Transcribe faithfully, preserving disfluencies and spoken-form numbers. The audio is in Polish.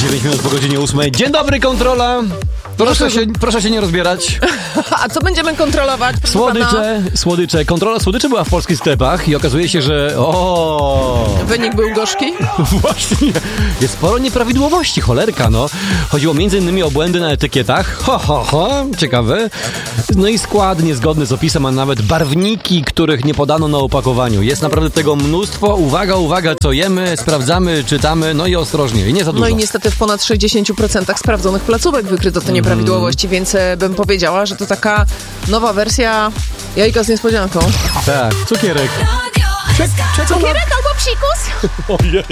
dziewięć minut po godzinie ósmej. Dzień dobry, kontrola! Proszę się, proszę się nie rozbierać. A co będziemy kontrolować? Słodycze, słodycze. Kontrola słodyczy była w polskich sklepach i okazuje się, że o. Wynik był gorzki? Właśnie. Jest sporo nieprawidłowości, cholerka, no. Chodziło między innymi o błędy na etykietach. Ho, ho, ho. Ciekawe. No i skład niezgodny z opisem, a nawet barwniki, których nie podano na opakowaniu. Jest naprawdę tego mnóstwo. Uwaga, uwaga, co jemy, sprawdzamy, czytamy, no i ostrożnie. I nie za dużo. No i niestety w ponad sześćdziesiąt procent sprawdzonych placówek wykryto te nieprawidłowości, więc e, bym powiedziała, że to taka nowa wersja jajka z niespodzianką. Tak, cukierek. Cukierek albo psikus? Ojej.